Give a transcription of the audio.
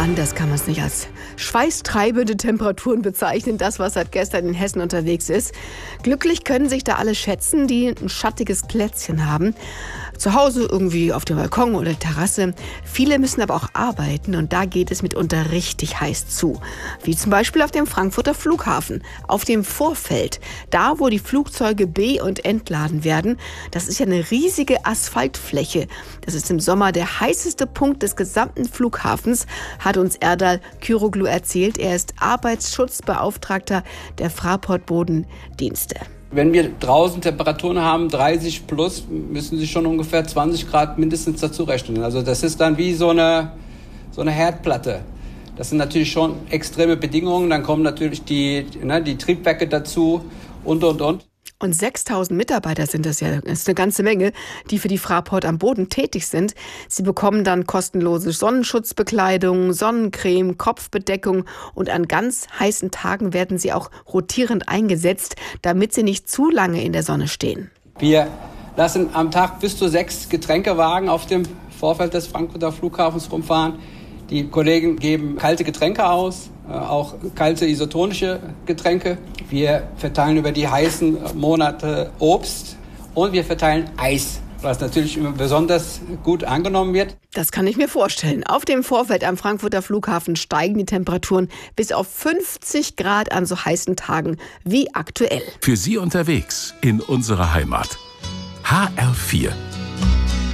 Anders kann man es nicht als schweißtreibende Temperaturen bezeichnen, das, was seit gestern in Hessen unterwegs ist. Glücklich können sich da alle schätzen, die ein schattiges Plätzchen haben. Zu Hause irgendwie auf dem Balkon oder Terrasse. Viele müssen aber auch arbeiten und da geht es mitunter richtig heiß zu. Wie zum Beispiel auf dem Frankfurter Flughafen, auf dem Vorfeld. Da, wo die Flugzeuge be- und entladen werden. Das ist ja eine riesige Asphaltfläche. Das ist im Sommer der heißeste Punkt des gesamten Flughafens, hat uns Erdal Kyroglu erzählt. Er ist Arbeitsschutzbeauftragter der Fraport Bodendienste. Wenn wir draußen Temperaturen haben, 30 plus, müssen Sie schon ungefähr 20 Grad mindestens dazu rechnen. Also das ist dann wie so eine Herdplatte. Das sind natürlich schon extreme Bedingungen. Dann kommen natürlich die Triebwerke dazu und. Und 6.000 Mitarbeiter sind das ja, das ist eine ganze Menge, die für die Fraport am Boden tätig sind. Sie bekommen dann kostenlose Sonnenschutzbekleidung, Sonnencreme, Kopfbedeckung und an ganz heißen Tagen werden sie auch rotierend eingesetzt, damit sie nicht zu lange in der Sonne stehen. Wir lassen am Tag bis zu 6 Getränkewagen auf dem Vorfeld des Frankfurter Flughafens rumfahren. Die Kollegen geben kalte Getränke aus, auch kalte isotonische Getränke. Wir verteilen über die heißen Monate Obst und wir verteilen Eis, was natürlich immer besonders gut angenommen wird. Das kann ich mir vorstellen. Auf dem Vorfeld am Frankfurter Flughafen steigen die Temperaturen bis auf 50 Grad an so heißen Tagen wie aktuell. Für Sie unterwegs in unserer Heimat. HR4